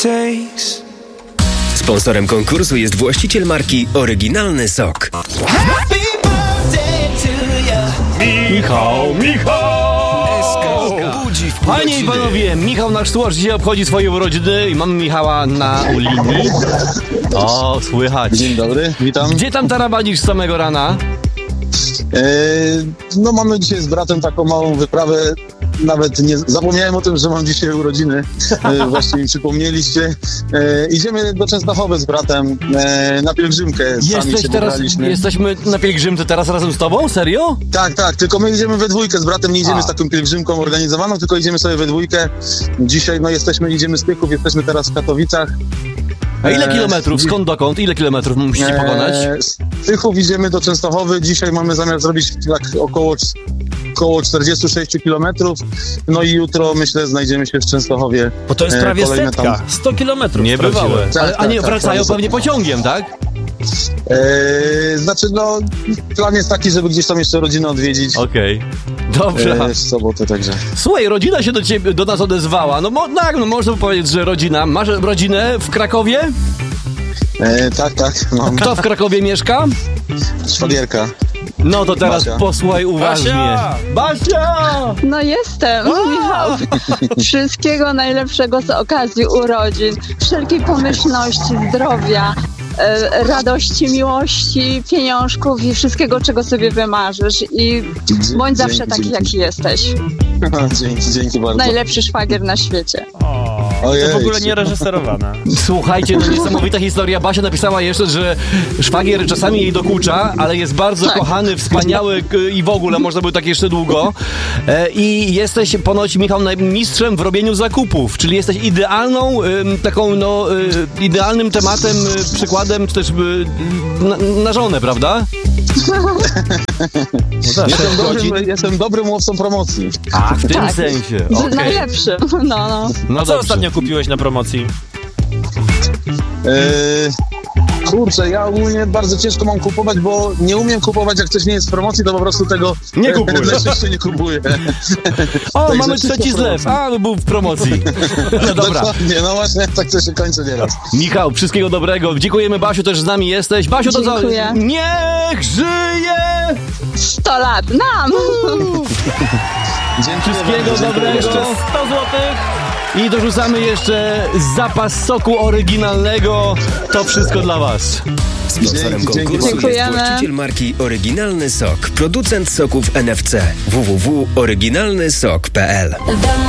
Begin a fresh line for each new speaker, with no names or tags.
takes.
Sponsorem konkursu jest właściciel marki Oryginalny Sok.
Happy birthday to you.
Michał!
Budzi w pół
Panie i
godziny.
panowie, Michał nasz słuchacz dzisiaj obchodzi swoje urodziny i mamy Michała na linii. O, słychać.
Dzień dobry, witam.
Gdzie tam tarabanisz z samego rana?
No mamy dzisiaj z bratem taką małą wyprawę. Nawet nie zapomniałem o tym, że mam dzisiaj urodziny. Właśnie mi przypomnieliście. Idziemy do Częstochowy z bratem na pielgrzymkę. Sami się wybraliśmy.
Jesteśmy na pielgrzymce teraz razem z tobą? Serio?
Tak, tylko my idziemy we dwójkę z bratem, nie idziemy z taką pielgrzymką organizowaną, tylko idziemy sobie we dwójkę. Dzisiaj idziemy z Tychów, jesteśmy teraz w Katowicach.
A ile kilometrów? Skąd dokąd? Ile kilometrów musicie pokonać?
Z Tychów idziemy do Częstochowy. Dzisiaj mamy zamiar zrobić tak około 46 kilometrów. No i jutro, myślę, znajdziemy się w Częstochowie.
Bo to jest prawie
kolejne
setka.
tam-
100 kilometrów.
Nie
trwało.
bywały. A nie,
tak,
wracają
tak,
pewnie
tak.
pociągiem, tak?
Plan jest taki, żeby gdzieś tam jeszcze rodzinę odwiedzić
Okej. Dobrze.
w sobotę, także.
Słuchaj, rodzina się do nas odezwała. No można by powiedzieć, że rodzina. Masz rodzinę w Krakowie?
Tak, mam
Kto w Krakowie mieszka?
szwagierka.
No to teraz
Basia.
posłuchaj uważnie. Basia!
No jestem, Michał. Wszystkiego najlepszego z okazji urodzin, wszelkiej pomyślności, zdrowia, radości, miłości, pieniążków i wszystkiego, czego sobie wymarzysz. I bądź zawsze taki, jaki jesteś.
Dzięki bardzo.
Najlepszy szwagier na świecie.
Ojej,
To w ogóle nie reżyserowane.
Słuchajcie, no niesamowita historia. Basia napisała jeszcze, że szwagier czasami jej dokucza, ale jest bardzo kochany, wspaniały i w ogóle można by tak jeszcze długo. I jesteś ponoć, Michał, mistrzem w robieniu zakupów, czyli jesteś idealną, idealnym tematem, przykładem, czy też na żonę, prawda?
Jestem dobrym łowcą promocji.
A, w tym
Tak.
sensie.
Z
Okej.
najlepszym, no.
No
A co
dobrze.
ostatnio kupiłeś na promocji?
Kurczę, ja ogólnie bardzo ciężko mam kupować, bo nie umiem kupować, jak coś nie jest w promocji, to po prostu tego
Nie kupuję.
najczęściej nie kupuję.
O,
Także
mamy
wszystko
trzeci
w
zlew.
promocji.
A, był w promocji. No dobra.
Dokładnie, no właśnie, tak to się kończy nieraz.
Michał, wszystkiego dobrego. Dziękujemy, Basiu, też z nami jesteś. Basiu, to co?
Dziękuję.
Niech żyje!
100 lat nam!
Dziękuję
Wszystkiego
bardzo,
dobrego.
Jeszcze 100 złotych.
I dorzucamy jeszcze zapas soku oryginalnego. To wszystko dla was.
Sponsorem
Dzięki
konkursu
bardzo.
jest
Dziękujemy.
właściciel marki Oryginalny Sok. Producent soków NFC. www.oryginalnysok.pl